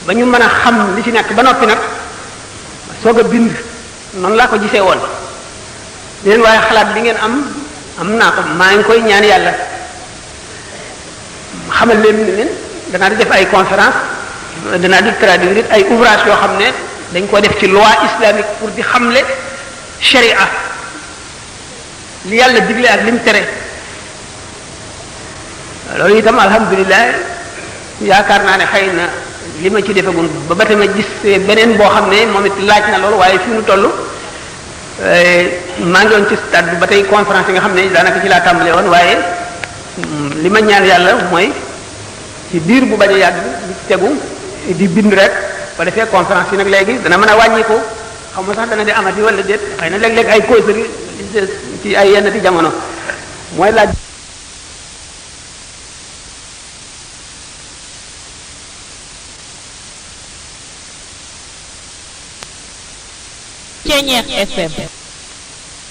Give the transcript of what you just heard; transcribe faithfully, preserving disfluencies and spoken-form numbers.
ba ñu mën a xam li ci nekk ba noppi nag soog a bind noonu laa ko gisee woon leen waaye xalaat bi ngeen am am naa ko maa ngi koy ñaan yàlla xamal leen ni leen danaa di def ay conférence danaa di traduire ay ouvrage yoo xam ne dañ ko def ci loi islamique pour di xamle sharia li yàlla digle ak lim tere loolu itam alhamdulilah yaakaar naa ne xëy na li ma ci defagum ba ba tamit gis beneen boo xam ne moom it laaj na loolu waaye fi mu toll maa ngi woon ci stade bi ba tey conférence yi nga xam ne daanaka ci laa tàmbalee woon waaye li ma ñaan yàlla mooy ci biir bu bañ a yàgg di tegu di bind rek ba defee conférence yi nag léegi dana mën a wàññiku xam nga sax dana di amati wala déet xëy na léeg-léeg ay causerie ci ay yenn ti jamono mooy laaj. Ceñeex F M